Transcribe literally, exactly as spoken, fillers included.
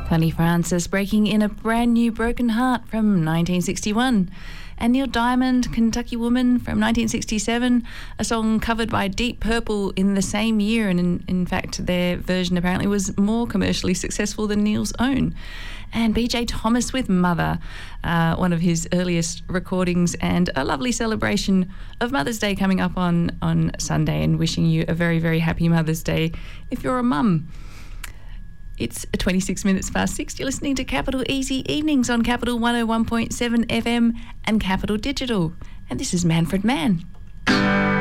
Connie Francis breaking in a brand new Broken Heart from nineteen sixty-one. And Neil Diamond, Kentucky Woman from nineteen sixty-seven, a song covered by Deep Purple in the same year. And in, in fact, their version apparently was more commercially successful than Neil's own. And B J Thomas with Mother, uh, one of his earliest recordings, and a lovely celebration of Mother's Day coming up on, on Sunday, and wishing you a very, very happy Mother's Day if you're a mum. It's twenty-six minutes past six. You're listening to Capital Easy Evenings on Capital one oh one point seven F M and Capital Digital. And this is Manfred Mann.